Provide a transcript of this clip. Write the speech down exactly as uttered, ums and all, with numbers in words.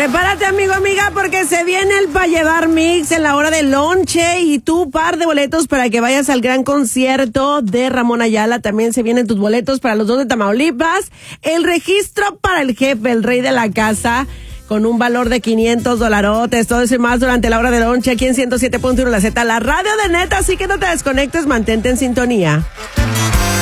Prepárate, amigo, amiga, porque se viene el Pa' Llevar Mix en la hora del lonche y tu par de boletos para que vayas al gran concierto de Ramón Ayala. También se vienen tus boletos para los dos de Tamaulipas. El registro para el jefe, el rey de la casa, con un valor de quinientos dolarotes. Todo eso y más durante la hora del lonche aquí en ciento siete punto uno La Z, la radio de neta. Así que no te desconectes, mantente en sintonía.